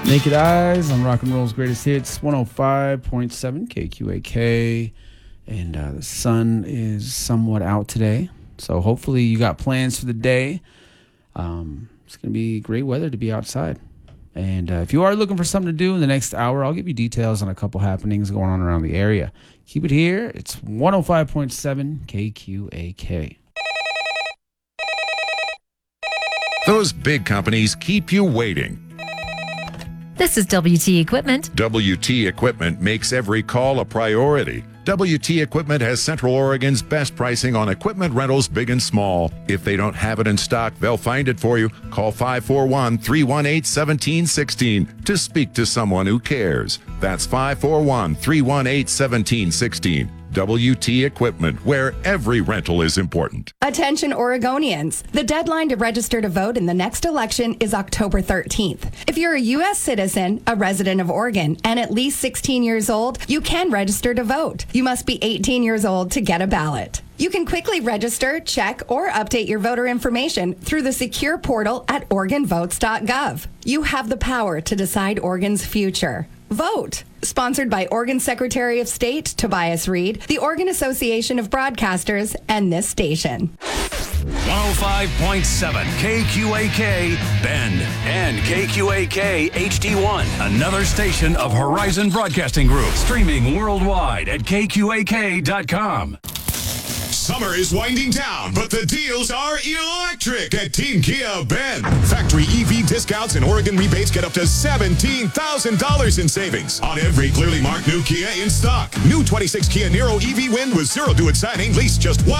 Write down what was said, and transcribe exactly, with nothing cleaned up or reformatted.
Naked Eyes on Rock and Roll's Greatest Hits, one oh five point seven K Q A K. And uh, the sun is somewhat out today, so hopefully you got plans for the day. Um, it's going to be great weather to be outside. And uh, if you are looking for something to do in the next hour, I'll give you details on a couple happenings going on around the area. Keep it here. It's one oh five point seven K Q A K. Those big companies keep you waiting. This is W T Equipment. W T Equipment makes every call a priority. W T Equipment has Central Oregon's best pricing on equipment rentals, big and small. If they don't have it in stock, they'll find it for you. Call five four one, three one eight, one seven one six to speak to someone who cares. That's five four one, three one eight, one seven one six. W T Equipment, where every rental is important. Attention Oregonians. The deadline to register to vote in the next election is October thirteenth. If you're a U S citizen, a resident of Oregon, and at least sixteen years old, you can register to vote. You must be eighteen years old to get a ballot. You can quickly register, check, or update your voter information through the secure portal at oregon votes dot gov. You have the power to decide Oregon's future. Vote. Sponsored by Oregon Secretary of State Tobias Reed, the Oregon Association of Broadcasters, and this station. one oh five point seven K Q A K Bend and K Q A K H D one, another station of Horizon Broadcasting Group, streaming worldwide at K Q A K dot com. Summer is winding down, but the deals are electric at Team Kia Bend. Factory E V discounts and Oregon rebates get up to seventeen thousand dollars in savings on every clearly marked new Kia in stock. New twenty-six Kia Niro E V Wind with zero due at signing, lease just one.